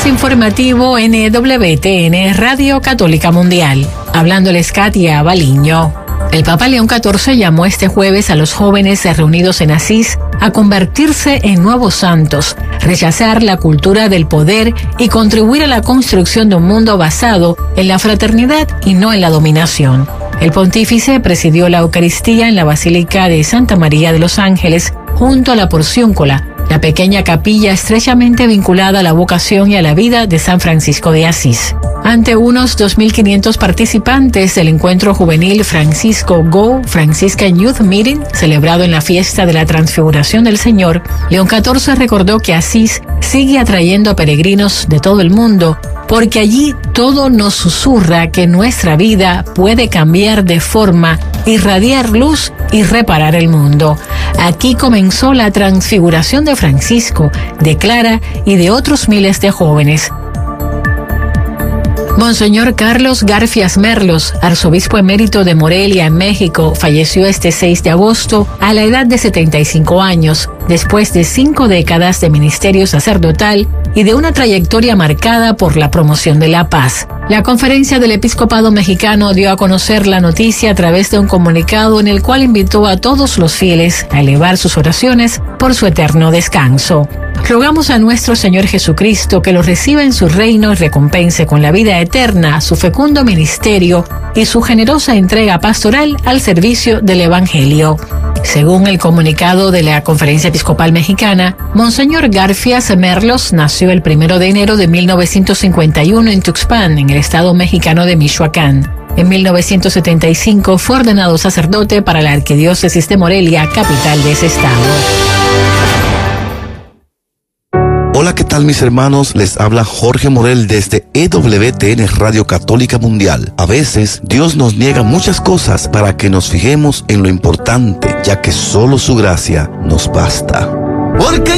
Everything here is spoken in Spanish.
informativo NWTN Radio Católica Mundial. Hablándoles Katia Baliño. El Papa León XIV llamó este jueves a los jóvenes reunidos en Asís a convertirse en nuevos santos, rechazar la cultura del poder y contribuir a la construcción de un mundo basado en la fraternidad y no en la dominación. El pontífice presidió la Eucaristía en la Basílica de Santa María de los Ángeles, junto a la Porciúncula, la pequeña capilla estrechamente vinculada a la vocación y a la vida de San Francisco de Asís. Ante unos 2.500 participantes del encuentro juvenil Francisco Go Franciscan Youth Meeting, celebrado en la fiesta de la Transfiguración del Señor, León XIV recordó que Asís sigue atrayendo a peregrinos de todo el mundo, porque allí todo nos susurra que nuestra vida puede cambiar de forma, irradiar luz y reparar el mundo. Aquí comenzó la transfiguración de Francisco, de Clara y de otros miles de jóvenes. Monseñor Carlos Garfias Merlos, arzobispo emérito de Morelia, en México, falleció este 6 de agosto a la edad de 75 años, después de 5 décadas de ministerio sacerdotal y de una trayectoria marcada por la promoción de la paz. La Conferencia del Episcopado Mexicano dio a conocer la noticia a través de un comunicado en el cual invitó a todos los fieles a elevar sus oraciones por su eterno descanso. Rogamos a nuestro Señor Jesucristo que lo reciba en su reino y recompense con la vida eterna su fecundo ministerio y su generosa entrega pastoral al servicio del Evangelio. Según el comunicado de la Conferencia Episcopal Mexicana, Monseñor Garfias Merlos nació el 1 de enero de 1951 en Tuxpan, en el estado mexicano de Michoacán. En 1975 fue ordenado sacerdote para la Arquidiócesis de Morelia, capital de ese estado. Hola, ¿qué tal mis hermanos? Les habla Jorge Morel desde EWTN Radio Católica Mundial. A veces Dios nos niega muchas cosas para que nos fijemos en lo importante, ya que solo su gracia nos basta. Porque